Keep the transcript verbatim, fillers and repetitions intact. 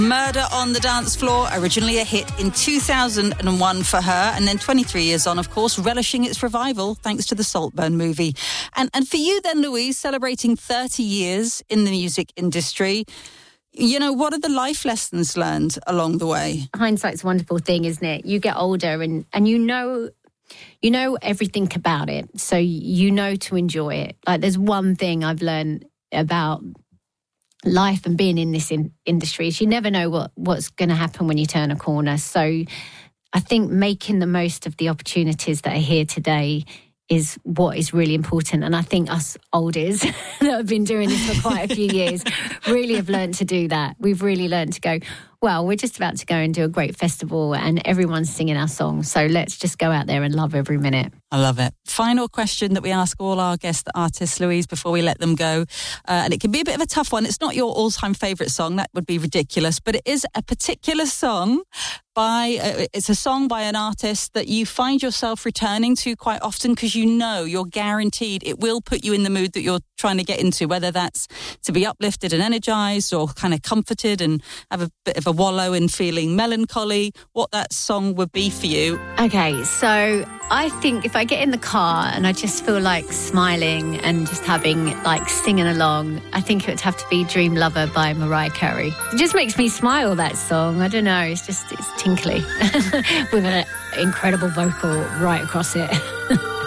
Murder on the Dance Floor, originally a hit in two thousand one for her, and then twenty-three years on, of course, relishing its revival thanks to the Saltburn movie. And and for you then, Louise, celebrating thirty years in the music industry, you know, what are the life lessons learned along the way? Hindsight's a wonderful thing, isn't it? You get older and, and you know... You know everything about it, so you know to enjoy it. Like, there's one thing I've learned about life and being in this in- industry is you never know what, what's going to happen when you turn a corner. So I think making the most of the opportunities that are here today is what is really important. And I think us oldies that have been doing this for quite a few years really have learned to do that. We've really learned to go, well, we're just about to go and do a great festival and everyone's singing our songs. So let's just go out there and love every minute. I love it. Final question that we ask all our guest artists, Louise, before we let them go. Uh, and it can be a bit of a tough one. It's not your all-time favourite song. That would be ridiculous. But it is a particular song by, uh, it's a song by an artist that you find yourself returning to quite often because you know you're guaranteed it will put you in the mood that you're trying to get into, whether that's to be uplifted and energised or kind of comforted and have a bit of a wallow in feeling melancholy, what that song would be for you. Okay, so I think if I get in the car and I just feel like smiling and just having, like, singing along, I think it would have to be Dream Lover by Mariah Carey. It just makes me smile, that song. I don't know, it's just, it's tinkly with an incredible vocal right across it.